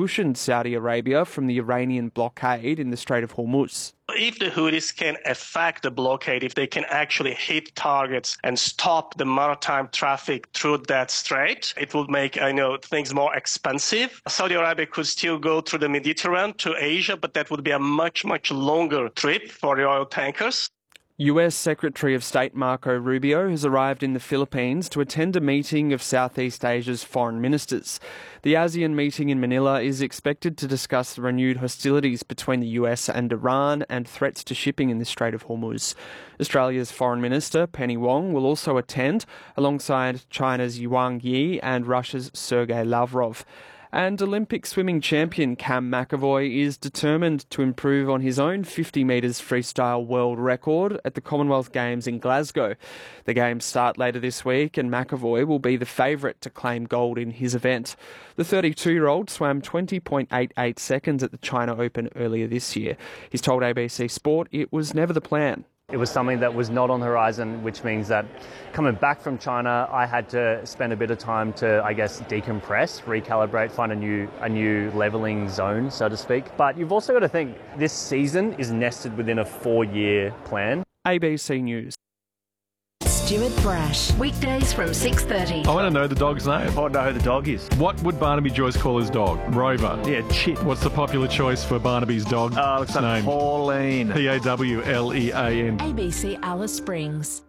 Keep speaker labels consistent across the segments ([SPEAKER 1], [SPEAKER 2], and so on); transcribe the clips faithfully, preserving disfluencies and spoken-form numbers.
[SPEAKER 1] cushioned Saudi Arabia from the Iranian blockade in the Strait of Hormuz.
[SPEAKER 2] If the Houthis can effect the blockade, if they can actually hit targets and stop the maritime traffic through that strait, it will make, I know, things more expensive. Saudi Arabia could still go through the Mediterranean to Asia, but that would be a much, much longer trip for the oil tankers.
[SPEAKER 1] U S Secretary of State Marco Rubio has arrived in the Philippines to attend a meeting of Southeast Asia's foreign ministers. The ASEAN meeting in Manila is expected to discuss the renewed hostilities between the U S and Iran and threats to shipping in the Strait of Hormuz. Australia's Foreign Minister Penny Wong will also attend, alongside China's Wang Yi and Russia's Sergei Lavrov. And Olympic swimming champion Cam McAvoy is determined to improve on his own fifty metres freestyle world record at the Commonwealth Games in Glasgow. The Games start later this week and McAvoy will be the favourite to claim gold in his event. The thirty-two-year-old swam twenty point eight eight seconds at the China Open earlier this year. He's told A B C Sport it was never the plan.
[SPEAKER 3] It was something that was not on the horizon, which means that coming back from China, I had to spend a bit of time to, I guess, decompress, recalibrate, find a new a new levelling zone, so to speak. But you've also got to think this season is nested within a four-year plan.
[SPEAKER 1] A B C News.
[SPEAKER 4] Stuart Brash. Weekdays from six thirty.
[SPEAKER 5] I want to know the dog's name.
[SPEAKER 6] I want to know who the dog is.
[SPEAKER 5] What would Barnaby Joyce call his dog? Rover.
[SPEAKER 6] Yeah, Chit.
[SPEAKER 5] What's the popular choice for Barnaby's dog?
[SPEAKER 6] Oh, looks like
[SPEAKER 5] name?
[SPEAKER 6] Pauline.
[SPEAKER 5] P A W L E A N.
[SPEAKER 4] A B C Alice Springs.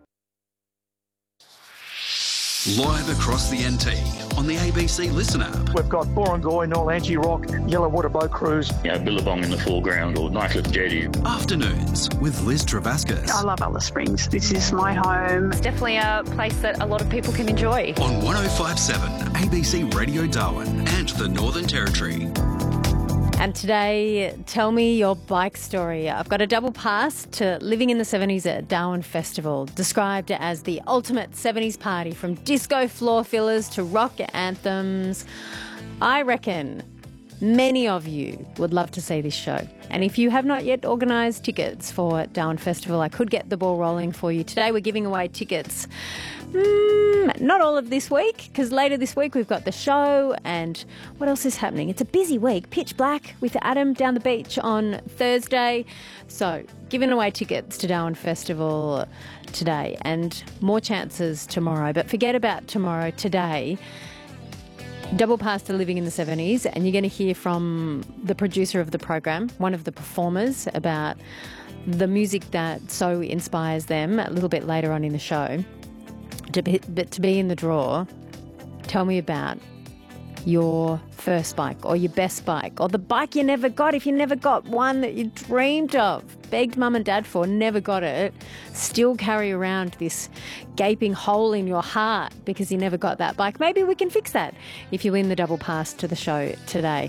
[SPEAKER 7] Live across the N T on the A B C Listen app.
[SPEAKER 8] We've got Borongoy, Nolanchi Rock, Yellowwater Boat Cruise.
[SPEAKER 9] You know, Billabong in the foreground or Nighcliff Jetty.
[SPEAKER 7] Afternoons with Liz Travascus.
[SPEAKER 10] I love Alice Springs. This is my home.
[SPEAKER 11] It's definitely a place that a lot of people can enjoy.
[SPEAKER 7] On one oh five point seven A B C Radio Darwin and the Northern Territory.
[SPEAKER 12] And today, tell me your bike story. I've got a double pass to Living in the seventies at Darwin Festival, described as the ultimate seventies party, from disco floor fillers to rock anthems. I reckon many of you would love to see this show. And if you have not yet organised tickets for Darwin Festival, I could get the ball rolling for you. Today we're giving away tickets. Mm, not all of this week, because later this week we've got the show, and what else is happening? It's a busy week. Pitch Black with Adam down the beach on Thursday. So giving away tickets to Darwin Festival today, and more chances tomorrow. But forget about tomorrow. Today, double pass to Living in the seventies, and you're going to hear from the producer of the program, one of the performers, about the music that so inspires them a little bit later on in the show. To be, but to be in the draw, tell me about your first bike or your best bike or the bike you never got. If you never got one that you dreamed of, begged mum and dad for, never got it, still carry around this gaping hole in your heart because you never got that bike. Maybe we can fix that if you win the double pass to the show today.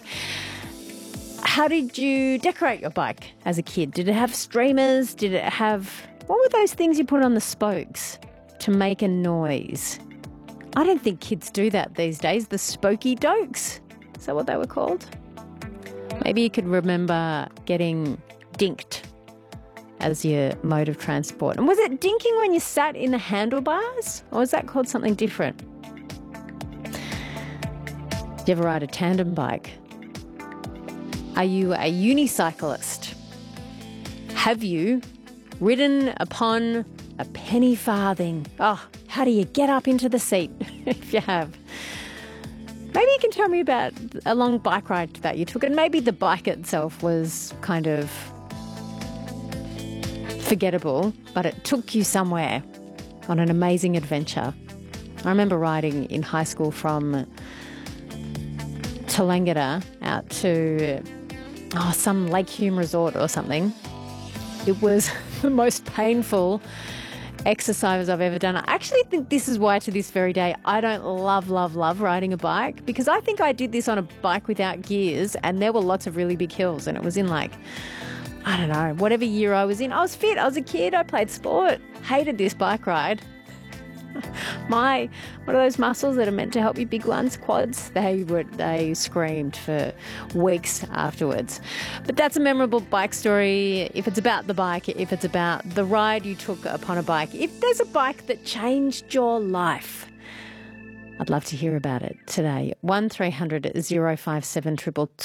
[SPEAKER 12] How did you decorate your bike as a kid? Did it have streamers? Did it have... what were those things you put on the spokes to make a noise? I don't think kids do that these days. The spokey dokes. Is that what they were called? Maybe you could remember getting dinked as your mode of transport. And was it dinking when you sat in the handlebars? Or was that called something different? Do you ever ride a tandem bike? Are you a unicyclist? Have you ridden upon a penny farthing? Oh, how do you get up into the seat if you have? Maybe you can tell me about a long bike ride that you took, and maybe the bike itself was kind of forgettable, but it took you somewhere on an amazing adventure. I remember riding in high school from Tallangatta out to oh, some Lake Hume resort or something. It was the most painful exercise I've ever done. I actually think this is why to this very day I don't love, love, love riding a bike, because I think I did this on a bike without gears, and there were lots of really big hills, and it was in like, I don't know, whatever year I was in. I was fit. I was a kid. I played sport. Hated this bike ride. My, what are those muscles that are meant to help you, big ones, quads? They were, they screamed for weeks afterwards. But that's a memorable bike story. If it's about the bike, if it's about the ride you took upon a bike, if there's a bike that changed your life, I'd love to hear about it today. one three hundred oh five seven two two